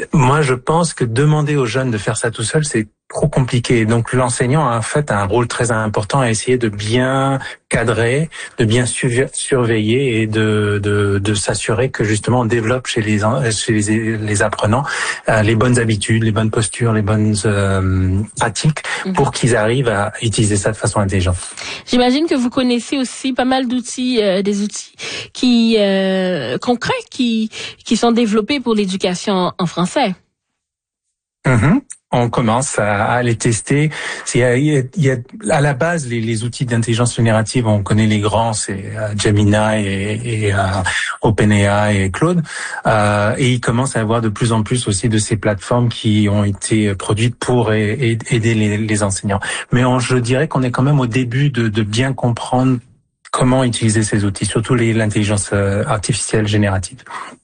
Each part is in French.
Moi, je pense que demander aux jeunes de faire ça tout seul, c'est trop compliqué. Donc, l'enseignant a en fait un rôle très important à essayer de bien cadrer, de bien surveiller et de s'assurer que justement on développe chez les apprenants les bonnes habitudes, les bonnes postures, les bonnes pratiques pour qu'ils arrivent à utiliser ça de façon intelligente. J'imagine que vous connaissez aussi pas mal d'outils, des outils qui concrets qui sont développés pour l'éducation en français. On commence à les tester. Il y a à la base les outils d'intelligence générative, on connaît les grands, c'est Gemini et OpenAI et Claude. Et il commence à y avoir de plus en plus aussi de ces plateformes qui ont été produites pour aider les enseignants. Mais je dirais qu'on est quand même au début de bien comprendre comment utiliser ces outils, surtout l'intelligence artificielle générative.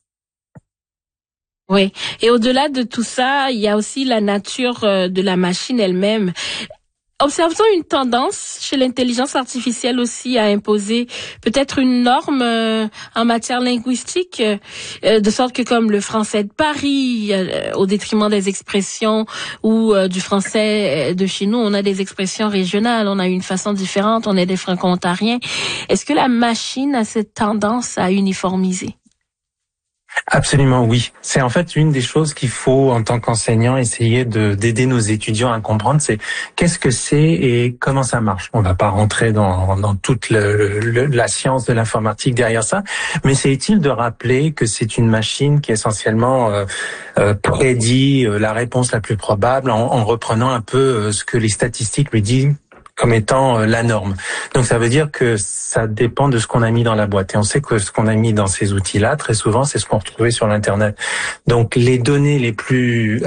Oui. Et au-delà de tout ça, il y a aussi la nature de la machine elle-même. Observe-t-on une tendance chez l'intelligence artificielle aussi à imposer peut-être une norme en matière linguistique, de sorte que comme le français de Paris, au détriment des expressions ou du français de chez nous, on a des expressions régionales, on a une façon différente, on est des franco-ontariens. Est-ce que la machine a cette tendance à uniformiser? Absolument oui. C'est en fait une des choses qu'il faut en tant qu'enseignant essayer d'aider nos étudiants à comprendre, c'est qu'est-ce que c'est et comment ça marche. On va pas rentrer dans toute la science de l'informatique derrière ça, mais c'est utile de rappeler que c'est une machine qui essentiellement prédit la réponse la plus probable en reprenant un peu ce que les statistiques lui disent comme étant la norme. Donc ça veut dire que ça dépend de ce qu'on a mis dans la boîte. Et on sait que ce qu'on a mis dans ces outils-là, très souvent, c'est ce qu'on retrouvait sur l'Internet. Donc les données les plus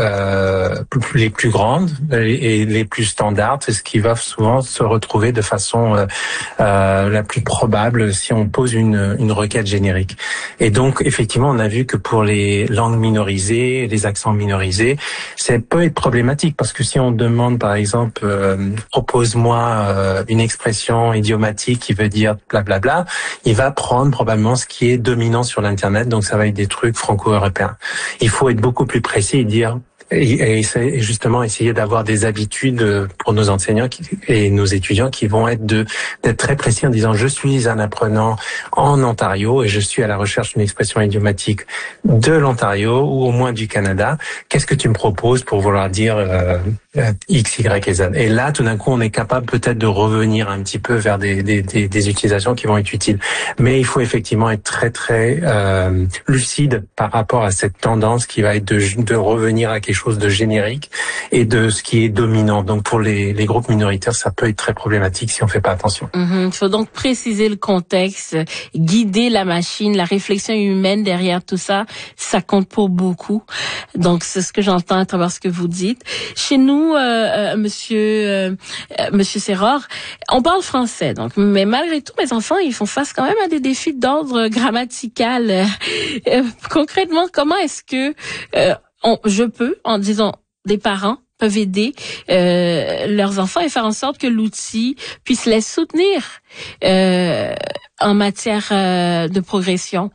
grandes et les plus standards, c'est ce qui va souvent se retrouver de façon la plus probable si on pose une requête générique. Et donc effectivement, on a vu que pour les langues minorisées, les accents minorisés, ça peut être problématique parce que si on demande par exemple propose-moi une expression idiomatique qui veut dire blablabla, il va prendre probablement ce qui est dominant sur l'Internet, donc ça va être des trucs franco-européens. Il faut être beaucoup plus précis et dire et justement essayer d'avoir des habitudes pour nos enseignants et nos étudiants qui vont être d'être très précis en disant je suis un apprenant en Ontario et je suis à la recherche d'une expression idiomatique de l'Ontario ou au moins du Canada. Qu'est-ce que tu me proposes pour vouloir dire X, Y et Z? Et là, tout d'un coup, on est capable peut-être de revenir un petit peu vers des utilisations qui vont être utiles. Mais il faut effectivement être très très lucide par rapport à cette tendance qui va être de revenir à quelque chose de générique et de ce qui est dominant. Donc pour les groupes minoritaires, ça peut être très problématique si on fait pas attention. Il faut donc préciser le contexte, guider la machine, la réflexion humaine derrière tout ça, ça compte pour beaucoup. Donc c'est ce que j'entends à travers ce que vous dites. Chez nous, Monsieur Serror, on parle français, donc, mais malgré tout, mes enfants, ils font face quand même à des défis d'ordre grammatical. Concrètement, comment est-ce que en disant des parents peuvent aider leurs enfants et faire en sorte que l'outil puisse les soutenir en matière de progression?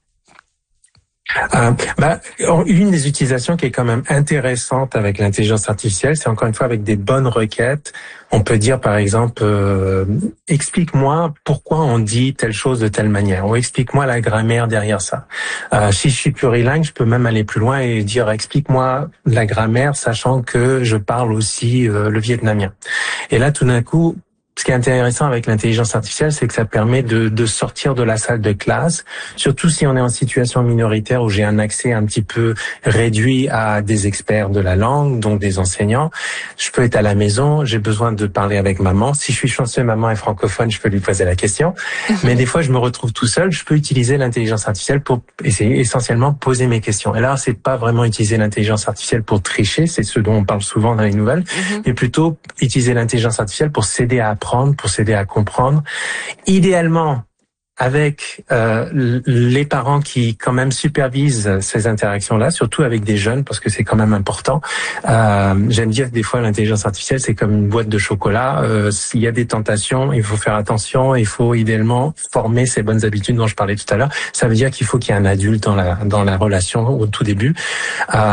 Une des utilisations qui est quand même intéressante avec l'intelligence artificielle, c'est encore une fois avec des bonnes requêtes. On peut dire par exemple, explique-moi pourquoi on dit telle chose de telle manière, ou explique-moi la grammaire derrière ça. Si je suis plurilingue, je peux même aller plus loin et dire explique-moi la grammaire, sachant que je parle aussi le vietnamien. Et là, tout d'un coup, ce qui est intéressant avec l'intelligence artificielle, c'est que ça permet de sortir de la salle de classe, surtout si on est en situation minoritaire où j'ai un accès un petit peu réduit à des experts de la langue, donc des enseignants. Je peux être à la maison, j'ai besoin de parler avec maman. Si je suis chanceux, maman est francophone, je peux lui poser la question. Mais des fois, je me retrouve tout seul, je peux utiliser l'intelligence artificielle pour essayer essentiellement poser mes questions. Et là, c'est pas vraiment utiliser l'intelligence artificielle pour tricher, c'est ce dont on parle souvent dans les nouvelles, mais plutôt utiliser l'intelligence artificielle pour s'aider à apprendre, pour s'aider à comprendre. Idéalement, avec les parents qui quand même supervisent ces interactions-là, surtout avec des jeunes, parce que c'est quand même important. J'aime dire que des fois l'intelligence artificielle c'est comme une boîte de chocolat. S'il y a des tentations, il faut faire attention. Il faut idéalement former ces bonnes habitudes dont je parlais tout à l'heure. Ça veut dire qu'il faut qu'il y ait un adulte dans la relation au tout début.